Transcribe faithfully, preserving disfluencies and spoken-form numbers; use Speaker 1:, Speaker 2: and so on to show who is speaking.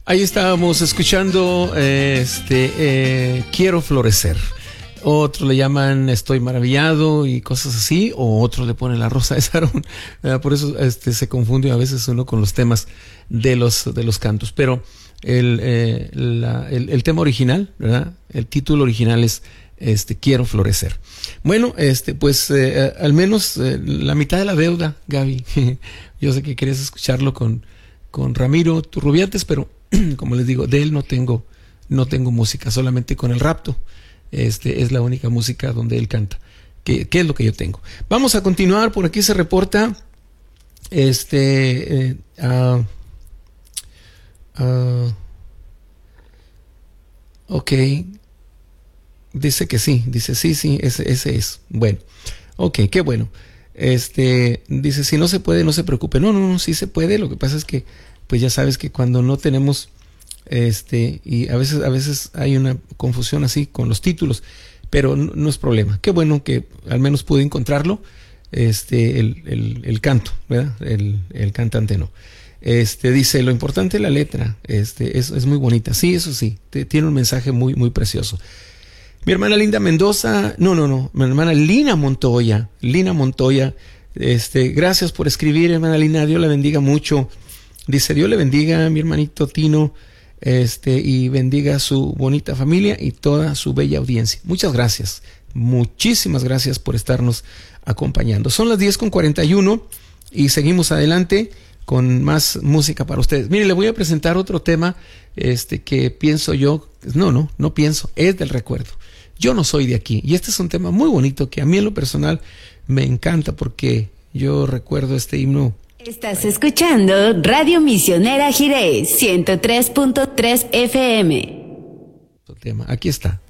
Speaker 1: Ahí estábamos escuchando eh, este eh, Quiero Florecer. Otros le llaman Estoy Maravillado y cosas así, o otros le ponen La Rosa de Sarón. Eh, por eso este, se confunde a veces uno con los temas de los, de los cantos. Pero el, eh, la, el, el tema original, ¿verdad? El título original es este, Quiero Florecer. Bueno, este, pues eh, al menos eh, la mitad de la deuda, Gaby. Yo sé que querías escucharlo con, con Ramiro Turrubiates, pero como les digo, de él no tengo, no tengo música, solamente con El Rapto. Este es la única música donde él canta. ¿Qué, qué es lo que yo tengo? Vamos a continuar. Por aquí se reporta este eh, uh, uh, ok, dice que sí, dice sí, sí, ese, ese es. Bueno, ok, qué bueno. Este dice, si no se puede, no se preocupe. No, no, no, sí se puede. Lo que pasa es que pues ya sabes que cuando no tenemos este y a veces a veces hay una confusión así con los títulos, pero no, no es problema. Qué bueno que al menos pude encontrarlo, este el, el, el canto, ¿verdad? El, el cantante no. Este dice, lo importante es la letra, este es, es muy bonita. Sí, eso sí, te, tiene un mensaje muy muy precioso. Mi hermana Linda Mendoza, no, no, no, mi hermana Lina Montoya, Lina Montoya, este, gracias por escribir, hermana Lina, Dios la bendiga mucho. Dice, Dios le bendiga a mi hermanito Tino, este, y bendiga a su bonita familia y toda su bella audiencia. Muchas gracias, muchísimas gracias por estarnos acompañando. Son las diez con cuarenta y uno y seguimos adelante con más música para ustedes. Mire, le voy a presentar otro tema, este, que pienso yo, no, no, no pienso, es del recuerdo. Yo no soy de aquí, y este es un tema muy bonito que a mí en lo personal me encanta porque yo recuerdo este himno.
Speaker 2: Estás escuchando Radio Misionera Jiré ciento tres punto tres F M.
Speaker 1: Tema. Aquí está.